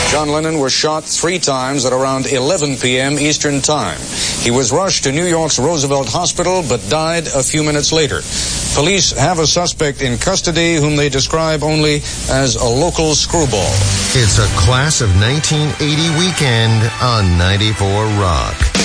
John Lennon was shot 3 times at around 11 p.m. Eastern Time. He was rushed to New York's Roosevelt Hospital, but died a few minutes later. Police have a suspect in custody whom they describe only as a local screwball. It's a Class of 1980 weekend on 94 Rock.